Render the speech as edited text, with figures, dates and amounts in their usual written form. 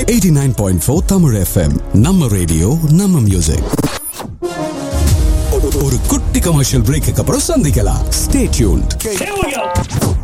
89.4 Tamil FM. நம்ம radio நம்ம music. ஒரு குட்டி கமர்ஷியல் பிரேக்கு அப்புறம் சந்திக்கலாம். Stay tuned.